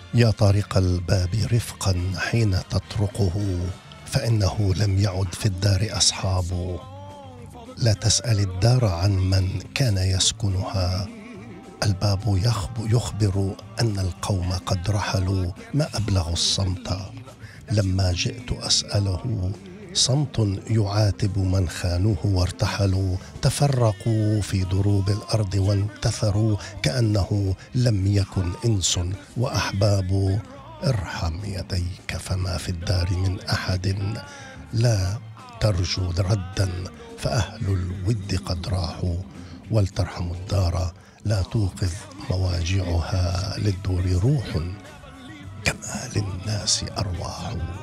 يا طارق الباب رفقا حين تطرقه، فإنه لم يعد في الدار أصحاب. لا تسأل الدار عن من كان يسكنها، الباب يخبر أن القوم قد رحلوا. ما أبلغ الصمت لما جئت أسأله، صمت يعاتب من خانوه وارتحلوا. تفرقوا في دروب الأرض وانتثروا، كأنه لم يكن إنس وأحباب. ارحم يديك فما في الدار من أحد، لا ترجو ردا فأهل الود قد راحوا. ولترحم الدار لا توقظ مواجعها، للدور روح كما للناس أرواح.